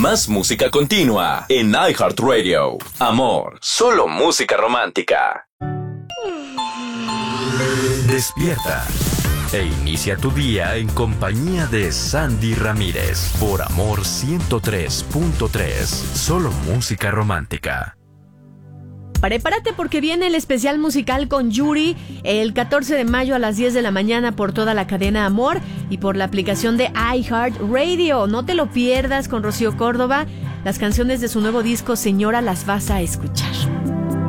Más música continua en iHeartRadio. Amor, solo música romántica. Despierta e inicia tu día en compañía de Sandy Ramírez por Amor 103.3. Solo música romántica. Prepárate porque viene el especial musical con Yuri el 14 de mayo a las 10 de la mañana por toda la cadena Amor y por la aplicación de iHeartRadio. No te lo pierdas con Rocío Córdoba. Las canciones de su nuevo disco Señora las vas a escuchar.